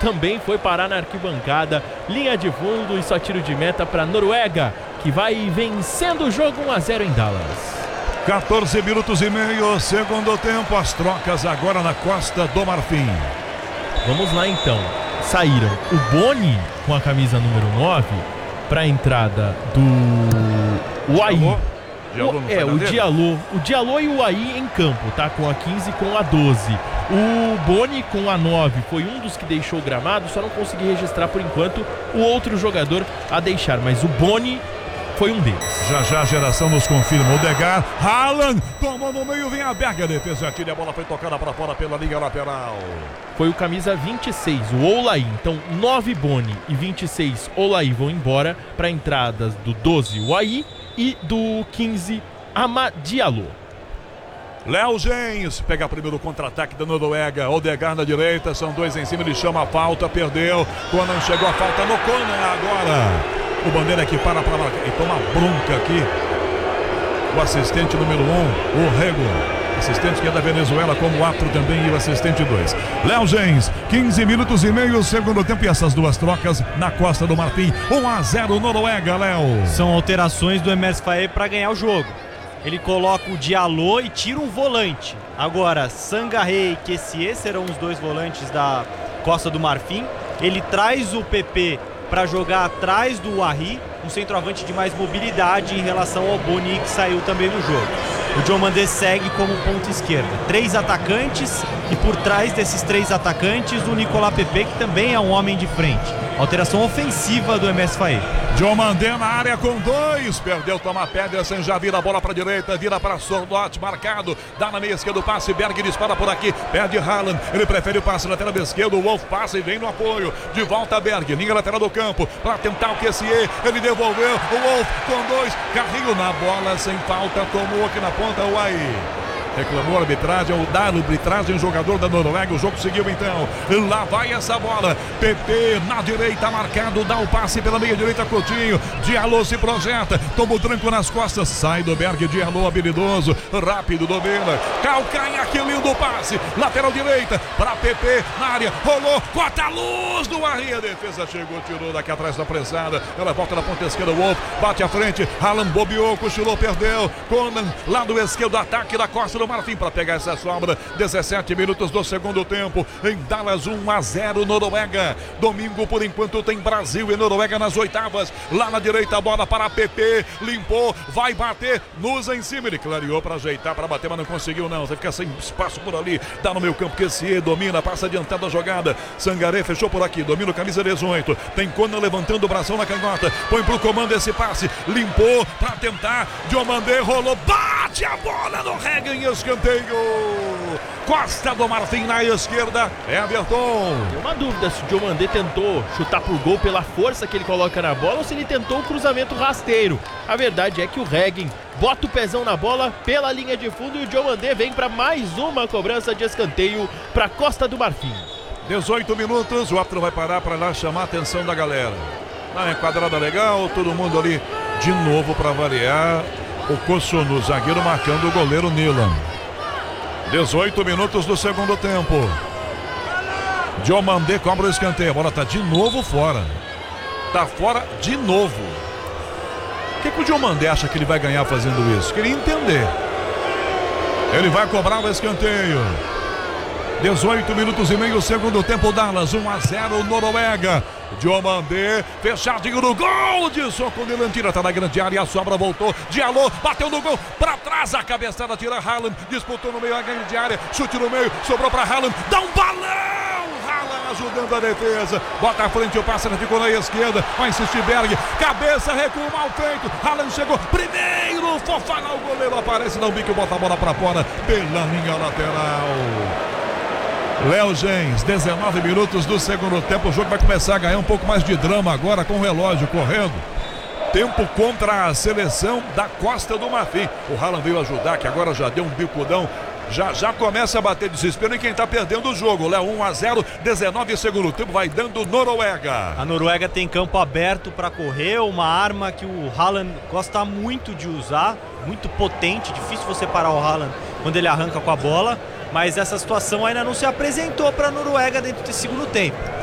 também foi parar na arquibancada. Linha de fundo e só tiro de meta para a Noruega, que vai vencendo o jogo 1-0 em Dallas. 14 minutos e meio, segundo tempo. As trocas agora na Costa do Marfim. Vamos lá então. Saíram o Boni com a camisa número 9 para a entrada do Uai. O Diallo e o Uai em campo, tá? Com a 15 e com a 12. O Boni com a 9 foi um dos que deixou o gramado, só não consegui registrar por enquanto o outro jogador a deixar, mas o Boni foi um deles. Já a geração nos confirma. Odegaard, Haaland, tomou no meio, vem a Berg, a defesa tira, a bola foi tocada para fora pela linha lateral. Foi o camisa 26, o Oulaí. Então 9 Boni e 26 Oulaí vão embora para entradas do 12 Uai e do 15 Amadiallo. Léo Gens pega primeiro o contra-ataque da Noruega. Odegaard na direita, são dois em cima, ele chama a falta, perdeu. Conan chegou a falta no Conan agora. O Bandeira que para marcar e toma bronca aqui. O assistente número 1, o Rego. Assistente que é da Venezuela, como o árbitro também e o assistente 2. Léo Gens, 15 minutos e meio, segundo tempo, e essas duas trocas na Costa do Marfim. 1-0 Noruega, Léo. São alterações do Emerson Faé para ganhar o jogo. Ele coloca o Diallo e tira um volante. Agora, Sangaré e Kessié serão os dois volantes da Costa do Marfim. Ele traz o PP para jogar atrás do Uai, um centroavante de mais mobilidade em relação ao Boni, que saiu também no jogo. O Diomandé segue como ponta esquerda. 3 atacantes e por trás desses 3 atacantes o Nicolas Pepe, que também é um homem de frente. Alteração ofensiva do MS Faé. Diomandé na área com 2, perdeu, toma Pedersen, já vira a bola para a direita, vira para Sorloth, marcado, dá na meia esquerda o passe, Berg dispara por aqui, perde Haaland, ele prefere o passe lateral esquerdo, o Wolf passa e vem no apoio, de volta a Berg, linha lateral do campo, para tentar o Kessié, ele devolveu, o Wolf com 2, carrinho na bola, sem falta, tomou aqui na ponta o Uai. Reclamou a arbitragem, o dado arbitragem, jogador da Noruega, o jogo seguiu então, lá vai essa bola, PP na direita marcado, dá o passe pela meia direita, Coutinho, Diallo se projeta, toma o tranco nas costas, sai do Berg, Diallo habilidoso, rápido, domina, calcanhar, que lindo passe, lateral direita, para PP na área, rolou, corta a luz do Uai, a defesa chegou, tirou daqui atrás da pressada, ela volta na ponta esquerda, Wolf, bate à frente, Haaland bobeou, cochilou, perdeu, Conan, lado esquerdo, ataque da Costa do Marfim para pegar essa sobra. 17 minutos do segundo tempo em Dallas, 1-0 Noruega. Domingo por enquanto tem Brasil e Noruega nas oitavas. Lá na direita a bola para PP, limpou, vai bater, Nusa em cima, ele clareou para ajeitar, para bater, mas não conseguiu não, vai ficar sem espaço por ali, dá no meio campo, Kessié domina, passa adiantado a jogada, Sangaré fechou por aqui, domina o camisa 18, tem Conan levantando o bração na canhota, põe pro comando esse passe, limpou para tentar, Diomandé rolou, bate a bola no Regan, escanteio, Costa do Marfim na esquerda, Everton. Tem uma dúvida se o Diomandé tentou chutar por gol pela força que ele coloca na bola ou se ele tentou o cruzamento rasteiro. A verdade é que o Regan bota o pezão na bola pela linha de fundo e o Diomandé vem para mais uma cobrança de escanteio para Costa do Marfim. 18 minutos, o árbitro vai parar para lá chamar a atenção da galera. Na enquadrada legal, todo mundo ali de novo para variar. O Kossonu, zagueiro, marcando o goleiro Nilan. 18 minutos do segundo tempo. Diomandé cobra o escanteio. A bola está de novo fora. Está fora de novo. O que o Diomandé acha que ele vai ganhar fazendo isso? Queria entender. Ele vai cobrar o escanteio. 18 minutos e meio, segundo tempo, Dallas, 1-0 Noruega. Diomandé, fechadinho no gol, de soco nele, tira, tá na grande área, a sobra voltou, Diallo, bateu no gol, pra trás, a cabeçada, tira Haaland, disputou no meio, a grande área, chute no meio, sobrou pra Haaland, dá um balão, Haaland ajudando a defesa, bota à frente, o pássaro ficou na esquerda, vai insistir Berg, cabeça, recuo mal feito, Haaland chegou, primeiro, Fofana, o goleiro aparece, dá um bico, bota a bola pra fora, pela linha lateral. Léo Gens, 19 minutos do segundo tempo, o jogo vai começar a ganhar um pouco mais de drama agora com o relógio correndo. Tempo contra a seleção da Costa do Marfim. O Haaland veio ajudar, que agora já deu um bicudão. Já começa a bater desespero em quem está perdendo o jogo. Léo, 1-0, 19 segundo tempo, vai dando Noruega. A Noruega tem campo aberto para correr, uma arma que o Haaland gosta muito de usar, muito potente, difícil você parar o Haaland quando ele arranca com a bola. Mas essa situação ainda não se apresentou para a Noruega dentro desse segundo tempo.